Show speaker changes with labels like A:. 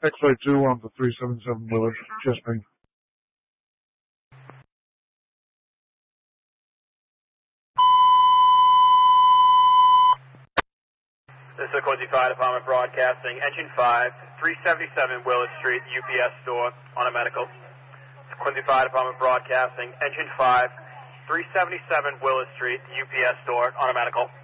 A: X-Ray 2 on for 377 Willard. Just me.
B: This is the Quincy Fire Department broadcasting. Engine 5, 377 Willard Street, UPS store on a medical. Quincy Fire Department broadcasting. Engine 5, 377 Willard Street, UPS store on a medical.